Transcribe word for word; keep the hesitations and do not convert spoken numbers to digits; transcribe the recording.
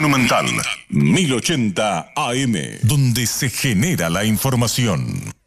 Monumental mil ochenta A M, donde se genera la información.